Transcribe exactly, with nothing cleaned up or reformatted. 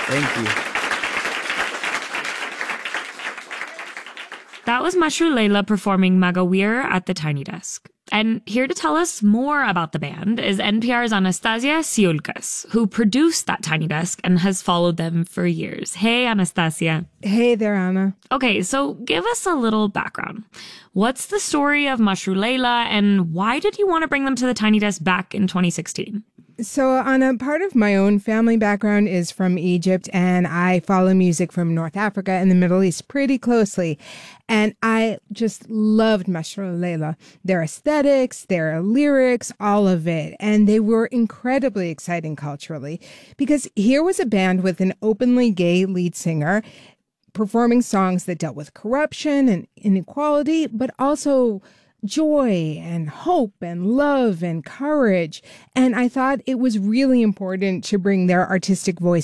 Thank you. That was Mashru Leila performing Magawir at the Tiny Desk. And here to tell us more about the band is N P R's Anastasia Siulkas, who produced that Tiny Desk and has followed them for years. Hey, Anastasia. Hey there, Anna. Okay, so give us a little background. What's the story of Mashru Leila, and why did you want to bring them to the Tiny Desk back in twenty sixteen? So, Anna, part of my own family background is from Egypt, and I follow music from North Africa and the Middle East pretty closely. And I just loved Mashru Leila. Their aesthetics, their lyrics, all of it. And they were incredibly exciting culturally, because here was a band with an openly gay lead singer performing songs that dealt with corruption and inequality, but also joy and hope and love and courage. And I thought it was really important to bring their artistic voice